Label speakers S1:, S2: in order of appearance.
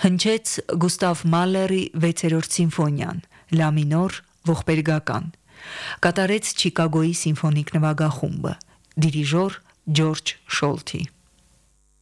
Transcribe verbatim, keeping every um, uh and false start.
S1: Հնչեց Գուստավ Մալերի վեցերորդ սիմֆոնիան, լա մինոր, ողբերգական, կատարեց Չիկագոյի սիմֆոնիկ նվագախումբը, դիրիժոր Ջորջ Շոլթի։